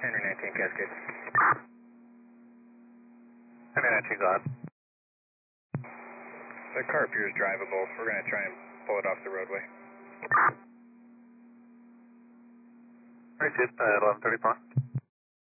Henry 19 Cascade. Henry 19 go ahead. The car appears drivable. We're going to try and pull it off the roadway. Right, 1134.